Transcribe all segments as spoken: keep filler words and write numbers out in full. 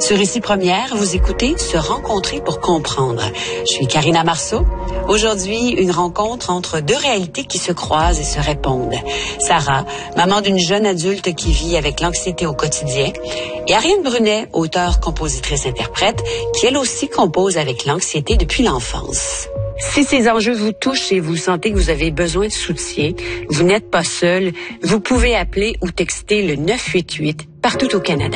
Sur Ici Première, vous écoutez Se rencontrer pour comprendre. Je suis Karina Marceau. Aujourd'hui, une rencontre entre deux réalités qui se croisent et se répondent. Sarah, maman d'une jeune adulte qui vit avec l'anxiété au quotidien, et Ariane Brunet, auteure, compositrice, interprète, qui elle aussi compose avec l'anxiété depuis l'enfance. Si ces enjeux vous touchent et vous sentez que vous avez besoin de soutien, vous n'êtes pas seul, vous pouvez appeler ou texter le neuf huit huit partout au Canada.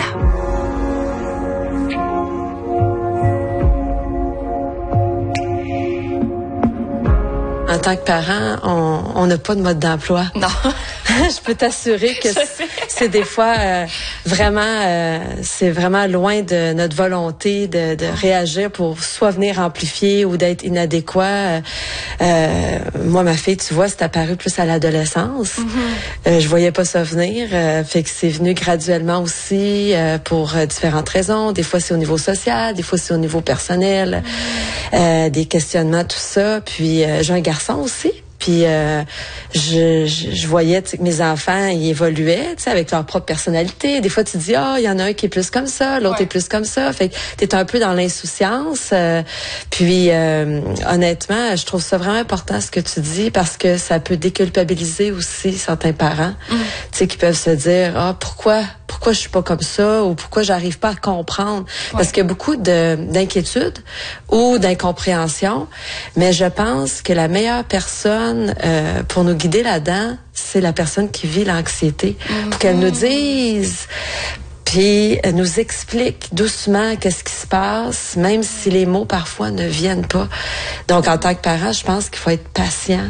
En tant que parent, on n'a pas de mode d'emploi. Non. Je peux t'assurer que c'est des fois euh, vraiment, euh, c'est vraiment loin de notre volonté de, de réagir pour soit venir amplifier ou d'être inadéquat. Euh, moi, ma fille, tu vois, c'est apparu plus à l'adolescence. Mm-hmm. Euh, je voyais pas ça venir. Euh, fait que c'est venu graduellement aussi euh, pour euh, différentes raisons. Des fois, c'est au niveau social, des fois, c'est au niveau personnel. Mm-hmm. Euh, des questionnements, tout ça. Puis, euh, j'ai un garçon aussi. Puis euh, je, je, je voyais que mes enfants, ils évoluaient, tu sais, avec leur propre personnalité. Des fois, tu te dis, ah, oh, il y en a un qui est plus comme ça, l'autre ouais. est plus comme ça. Fait que t'es un peu dans l'insouciance. Euh, puis euh, honnêtement, je trouve ça vraiment important ce que tu dis parce que ça peut déculpabiliser aussi certains parents, mm. tu sais, qui peuvent se dire, ah, oh, pourquoi, pourquoi je suis pas comme ça ou pourquoi j'arrive pas à comprendre. Ouais. Parce qu'il y a beaucoup de d'inquiétude ou d'incompréhension. Mais je pense que la meilleure personne Euh, pour nous guider là-dedans, c'est la personne qui vit l'anxiété. Mm-hmm. Pour qu'elle nous dise, puis elle nous explique doucement qu'est-ce qui se passe, même si les mots parfois ne viennent pas. Donc, en tant que parent, je pense qu'il faut être patient.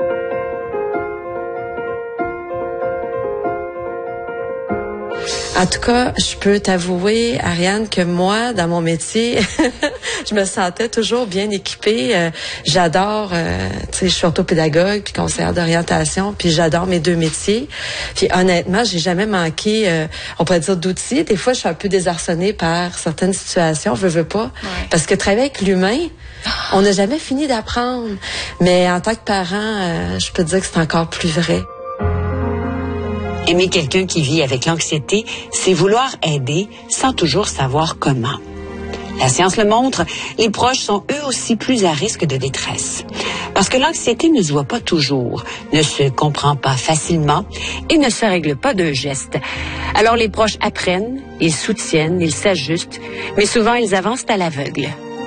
En tout cas, je peux t'avouer, Ariane, que moi, dans mon métier, je me sentais toujours bien équipée. Euh, j'adore, euh, tu sais, je suis orthopédagogue puis conseillère d'orientation, puis j'adore mes deux métiers. Puis honnêtement, j'ai jamais manqué, euh, on pourrait dire, d'outils. Des fois, je suis un peu désarçonnée par certaines situations, je veux pas, ouais. Parce que travailler avec l'humain, on n'a jamais fini d'apprendre. Mais en tant que parent, euh, je peux te dire que c'est encore plus vrai. Aimer quelqu'un qui vit avec l'anxiété, c'est vouloir aider sans toujours savoir comment. La science le montre, les proches sont eux aussi plus à risque de détresse. Parce que l'anxiété ne se voit pas toujours, ne se comprend pas facilement et ne se règle pas d'un geste. Alors les proches apprennent, ils soutiennent, ils s'ajustent, mais souvent ils avancent à l'aveugle.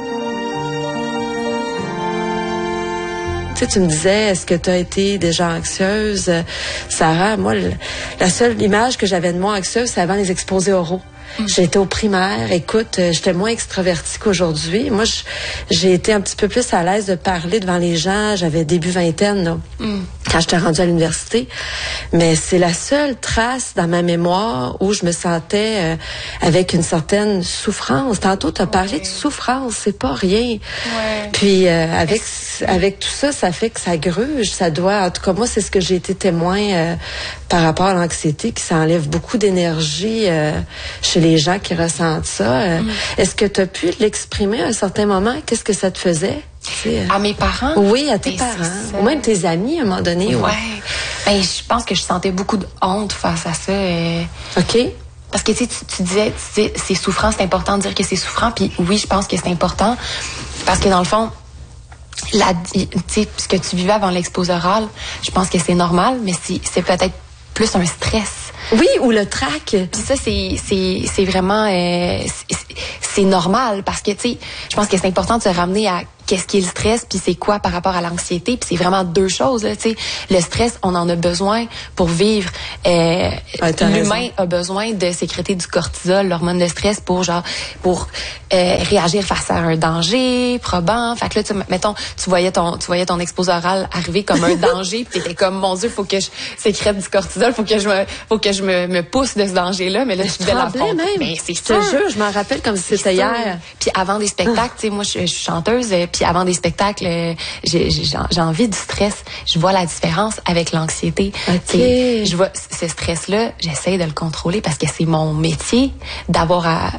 Tu sais, tu me disais, est-ce que tu as été déjà anxieuse? Sarah, moi, le, la seule image que j'avais de moi anxieuse, c'est avant les exposés oraux. Mm. J'étais au primaire. Écoute, j'étais moins extravertie qu'aujourd'hui. Moi, je, j'ai été un petit peu plus à l'aise de parler devant les gens. J'avais début vingtaine, là, mm. quand j'étais rendue à l'université. Mais c'est la seule trace dans ma mémoire où je me sentais euh, avec une certaine souffrance. Tantôt, tu as parlé ouais. de souffrance, c'est pas rien. Ouais. Puis, euh, avec, avec tout ça, ça fait que ça gruge. Ça doit, en tout cas, moi, c'est ce que j'ai été témoin euh, par rapport à l'anxiété, qui s'enlève beaucoup d'énergie euh, chez les gens qui ressentent ça. Euh, mm. Est-ce que tu as pu l'exprimer à un certain moment? Qu'est-ce que ça te faisait? T'sais, à mes parents? Oui, à tes ben, parents. Ou même tes amis, à un moment donné. Ouais. ouais. Ben, je pense que je sentais beaucoup de honte face à ça. Euh... OK. Parce que tu, tu disais, tu disais, c'est souffrant, c'est important de dire que c'est souffrant. Puis oui, je pense que c'est important. Parce que dans le fond, la, tu sais, ce que tu vivais avant l'expose orale, je pense que c'est normal, mais c'est, c'est peut-être plus un stress. Oui, ou le trac. Puis ça, c'est, c'est, c'est vraiment... Euh, c'est, c'est normal parce que, tu sais, je pense que c'est important de se ramener à qu'est-ce qui est le stress, puis c'est quoi par rapport à l'anxiété, puis c'est vraiment deux choses, là, tu sais. Le stress, on en a besoin pour vivre. Euh, ah, l'humain raison. a besoin de sécréter du cortisol, l'hormone de stress, pour genre, pour euh, réagir face à un danger probant. Fait que là, tu, mettons, tu voyais ton, tu voyais ton exposé oral arriver comme un danger, puis t'étais comme, mon Dieu, faut que je sécrète du cortisol, faut que je me, faut que je me, me pousse de ce danger-là, mais là, je devais la fondre. Mais c'est je te jure, je m'en rappelle comme si c'était hier. Puis avant des spectacles, tu sais, moi, je, je suis chanteuse. Puis avant des spectacles, euh, j'ai, j'ai, j'ai envie du stress. Je vois la différence avec l'anxiété. Okay. Je vois ce stress-là, j'essaie de le contrôler parce que c'est mon métier d'avoir à... Ben,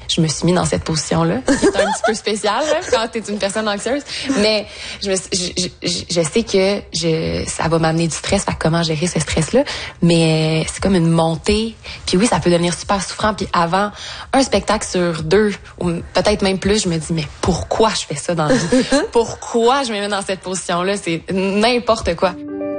je me suis mis dans cette position-là, qui est un petit peu spéciale là, quand t'es une personne anxieuse. Mais je, me, je, je, je sais que je, ça va m'amener du stress, fait comment gérer ce stress-là. Mais c'est comme une montée. Puis oui, ça peut devenir super souffrant. Puis avant un spectacle sur deux, ou peut-être même plus, je me dis, mais pourquoi je fais ça dans la vie? Pourquoi je me mets dans cette position-là? C'est n'importe quoi.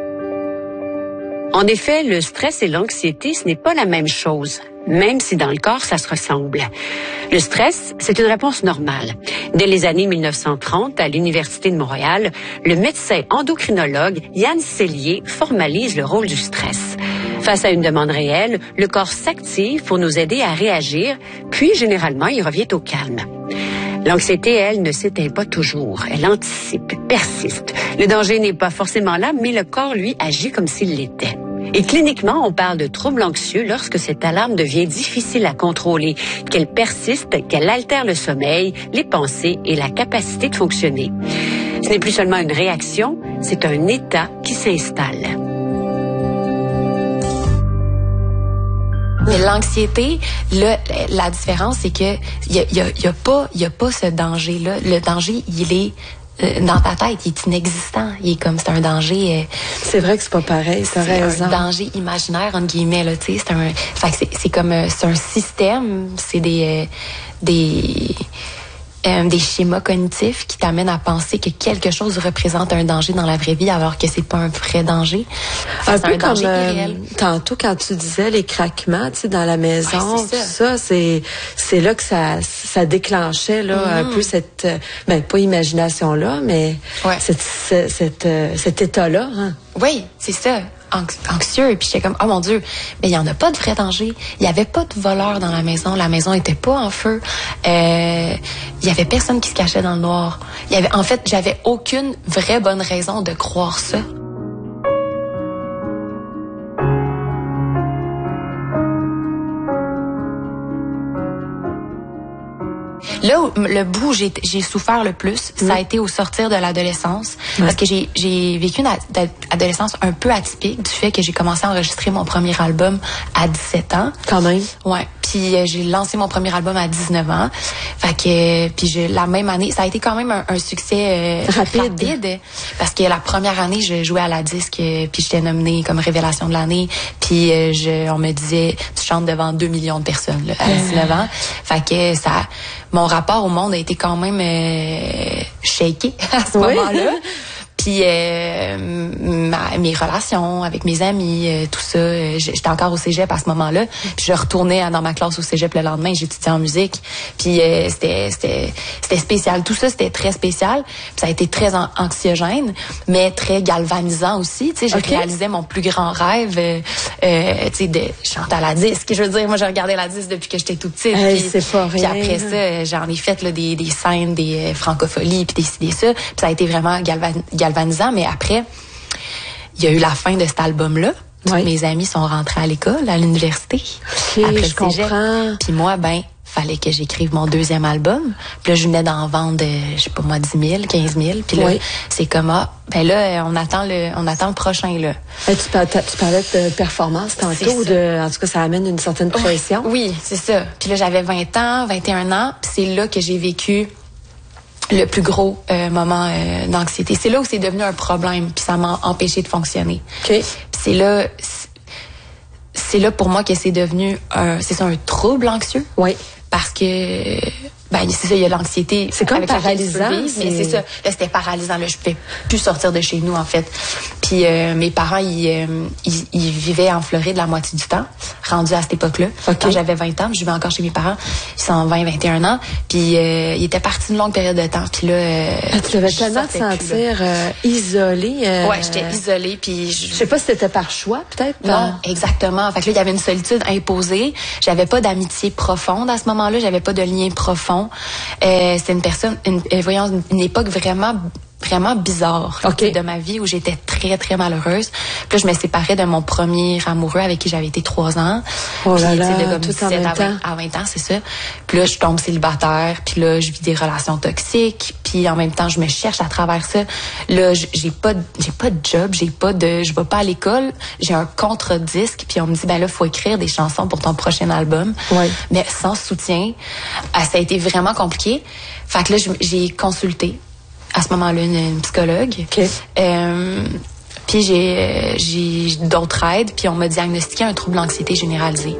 En effet, le stress et l'anxiété, ce n'est pas la même chose, même si dans le corps, ça se ressemble. Le stress, c'est une réponse normale. Dès les années mille neuf cent trente, à l'Université de Montréal, le médecin endocrinologue Yann Sellier formalise le rôle du stress. Face à une demande réelle, le corps s'active pour nous aider à réagir, puis généralement, il revient au calme. L'anxiété, elle, ne s'éteint pas toujours. Elle anticipe, persiste. Le danger n'est pas forcément là, mais le corps, lui, agit comme s'il l'était. Et cliniquement, on parle de trouble anxieux lorsque cette alarme devient difficile à contrôler, qu'elle persiste, qu'elle altère le sommeil, les pensées et la capacité de fonctionner. Ce n'est plus seulement une réaction, c'est un état qui s'installe. Mais l'anxiété, là, la différence, c'est que il y a, y a, y a pas, il y a pas ce danger-là. Le danger, il est euh, dans ta tête, il est inexistant. Il est comme, c'est un danger. Euh, c'est vrai que c'est pas pareil, t'as raison. C'est un danger imaginaire entre guillemets là, tu sais. C'est un, fait que c'est, c'est comme, euh, c'est un système, c'est des, euh, des. Euh, des schémas cognitifs qui t'amènent à penser que quelque chose représente un danger dans la vraie vie alors que c'est pas un vrai danger. Un c'est peu un comme euh, tantôt quand tu disais les craquements, tu sais, dans la maison, ouais, c'est ça, ça c'est c'est là que ça ça déclenchait là mm-hmm. un peu cette ben pas imagination là, mais ouais. cette, cette, cette euh, cet état là. Hein. Oui, c'est ça. Anxieux, et puis j'étais comme oh mon Dieu, mais il y en a pas de vrai danger. Il y avait pas de voleurs dans la maison, la maison était pas en feu. Euh, il y avait personne qui se cachait dans le noir. Il y avait en fait, j'avais aucune vraie bonne raison de croire ça. Là où le bout où j'ai, j'ai souffert le plus, mmh. ça a été au sortir de l'adolescence. Ouais. Parce que j'ai, j'ai vécu une ad- adolescence un peu atypique du fait que j'ai commencé à enregistrer mon premier album à dix-sept ans. Quand même. Ouais. Puis euh, j'ai lancé mon premier album à dix-neuf ans. Fait que euh, puis je, la même année, ça a été quand même un, un succès euh, rapide. rapide. Parce que la première année, je jouais à la disque, euh, puis j'étais nominée comme révélation de l'année. Puis euh, je, on me disait, tu chantes devant deux millions de personnes là, à dix-neuf ans. Fait que ça, mon rapport au monde a été quand même euh, shaké à ce oui. moment-là. Puis euh, ma, mes relations avec mes amis, euh, tout ça, euh, j'étais encore au cégep à ce moment-là. Puis je retournais dans ma classe au cégep le lendemain, j'étudiais en musique. Puis euh, c'était c'était c'était spécial. Tout ça, c'était très spécial. Puis ça a été très an- anxiogène, mais très galvanisant aussi. Tu sais, j'ai okay. réalisé mon plus grand rêve, euh, euh, tu sais, de chanter à la disque. Je veux dire, moi, j'ai regardé la disque depuis que j'étais tout petite. Hey, puis, c'est pas rien. Puis après ça, j'en ai fait là, des des scènes, des euh, francopholies, puis des des ça. Puis ça a été vraiment galvan galvanisant, mais après, il y a eu la fin de cet album-là. Oui. Mes amis sont rentrés à l'école, à l'université. Okay, après je comprends. Puis moi, ben, fallait que j'écrive mon deuxième album. Puis là, je venais d'en vendre, je sais pas moi, dix mille, quinze mille. Puis là, oui. c'est comme, ah, ben là, on attend le, on attend le prochain, là. Et tu, par, tu parlais de performance tantôt, de, en tout cas, ça amène une certaine pression. Oui, oui, c'est ça. Puis là, j'avais vingt ans, vingt et un ans. Puis c'est là que j'ai vécu le plus gros euh, moment euh, d'anxiété. C'est là où c'est devenu un problème, puis ça m'a empêché de fonctionner. Okay. Puis c'est là, c'est là pour moi que c'est devenu un, c'est ça, un trouble anxieux. Oui. Parce que, ben c'est ça, il y a l'anxiété. C'est comme paralysant. Vivre, mais c'est ça. Là, c'était paralysant. Là, je pouvais plus sortir de chez nous, en fait. Puis euh, mes parents, ils, euh, ils, ils vivaient en Floride la moitié du temps, rendus à cette époque-là. Okay. Quand j'avais vingt ans, je vivais encore chez mes parents. Ils sont vingt, vingt et un ans. Puis euh, ils étaient partis une longue période de temps. Puis là, euh, ah, tu devais tellement te sentir euh, isolée. Euh... Ouais, j'étais isolée. Puis je je sais pas si c'était par choix, peut-être. Non, par... exactement. Fait que là, il y avait une solitude imposée. J'avais pas d'amitié profonde à ce moment-là. J'avais pas de lien profond. Euh, c'était une personne, une, euh, voyons, une, une époque vraiment vraiment bizarre okay. de ma vie où j'étais très, très malheureuse. Puis là, je me séparais de mon premier amoureux avec qui j'avais été trois ans. Oh là puis, là, de comme tout en même à vingt, temps. à vingt ans, c'est ça. Puis là, je tombe célibataire. Puis là, je vis des relations toxiques. Puis en même temps, je me cherche à travers ça. Là, j'ai pas, j'ai pas de job, j'ai pas de, je vais pas à l'école. J'ai un contre-disque. Puis on me dit, ben là, faut écrire des chansons pour ton prochain album. Ouais. Mais sans soutien, ça a été vraiment compliqué. Fait que là, j'ai consulté à ce moment-là une, une psychologue. Okay. Euh, puis j'ai, j'ai d'autres aides. Puis on m'a diagnostiqué un trouble d'anxiété généralisé.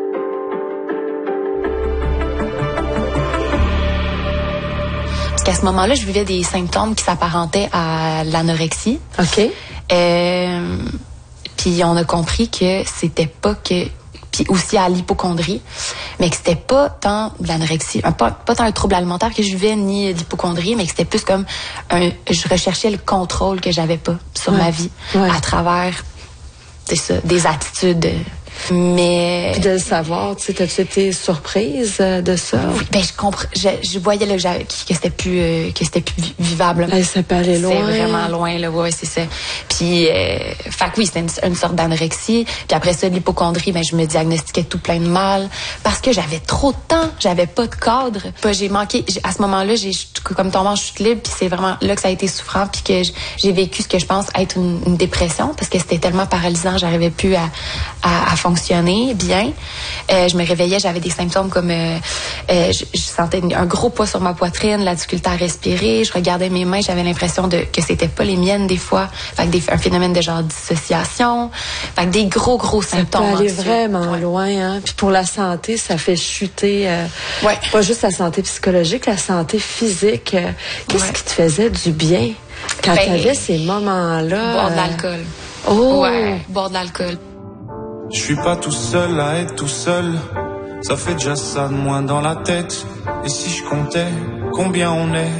Parce qu'à ce moment-là, je vivais des symptômes qui s'apparentaient à l'anorexie. OK. Euh, puis on a compris que c'était pas que... Puis aussi à l'hypocondrie, mais que c'était pas tant de l'anorexie, pas, pas tant un trouble alimentaire que je vivais, ni l'hypocondrie, mais que c'était plus comme un... Je recherchais le contrôle que j'avais pas sur ouais. ma vie ouais. à travers, c'est ça, des attitudes... Mais... Puis de le savoir, tu sais, t'as-tu été surprise de ça? Oui, ben je comprends. Je, je voyais là, que, que c'était plus euh, que c'était plus vivable. Hey, ça peut aller loin. C'est vraiment loin, là, ouais, c'est ça. Puis, euh, fait que oui, c'était une, une sorte d'anorexie. Puis après ça, de l'hypocondrie, ben je me diagnostiquais tout plein de mal parce que j'avais trop de temps, j'avais pas de cadre. Puis j'ai manqué. J'ai, à ce moment-là, j'ai comme tombé en chute libre. Puis c'est vraiment là que ça a été souffrant. Puis que j'ai vécu ce que je pense être une, une dépression parce que c'était tellement paralysant, j'arrivais plus à, à, à fonctionner bien. Euh, je me réveillais, j'avais des symptômes comme euh, euh, je, je sentais un gros poids sur ma poitrine, la difficulté à respirer. Je regardais mes mains, j'avais l'impression de que c'était pas les miennes des fois. Fait que des, un phénomène de genre dissociation. Fait que des gros gros symptômes. Ça peut aller anxieux. vraiment ouais. loin, hein. Puis pour la santé, ça fait chuter. Euh, ouais. Pas juste la santé psychologique, la santé physique. Euh, qu'est-ce ouais. qui te faisait du bien quand ben, tu avais ces moments-là? Boire de l'alcool. Oh. Ouais. Boire de l'alcool. Je suis pas tout seul à être tout seul. Ça fait déjà ça de moins dans la tête. Et si je comptais combien on est?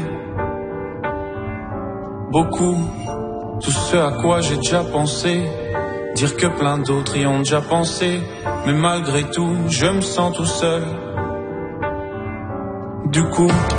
Beaucoup. Tout ce à quoi j'ai déjà pensé. Dire que plein d'autres y ont déjà pensé. Mais malgré tout, je me sens tout seul. Du coup,